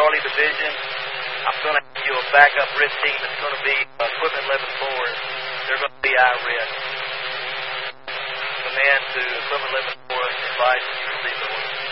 Charlie Division. I'm going to have you a backup RIT team. It's going to be Equipment 11-4. They're going to be IRIT. Command to Equipment 11-4. Advise you receive the order.